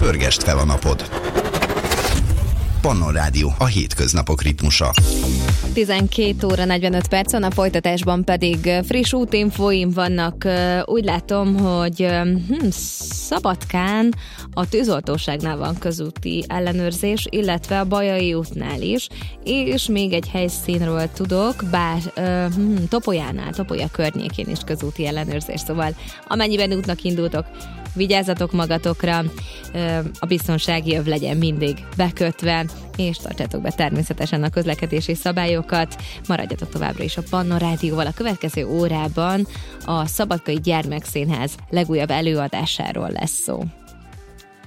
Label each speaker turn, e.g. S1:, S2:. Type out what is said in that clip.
S1: pörgest fel a napod. Pannon Rádió, a hétköznapok ritmusa.
S2: 12 óra 45 percen, a folytatásban pedig friss útinfóim vannak. Úgy látom, hogy Szabadkán a tűzoltóságnál van közúti ellenőrzés, illetve a Bajai útnál is, és még egy helyszínről tudok, bár Topolya környékén is közúti ellenőrzés, szóval amennyiben útnak indultok, vigyázzatok magatokra, a biztonsági öv legyen mindig bekötve, és tartsátok be természetesen a közlekedési szabályokat. Maradjatok továbbra is a Pannon Rádióval. A következő órában a Szabadkai Gyermekszínház legújabb előadásáról lesz szó.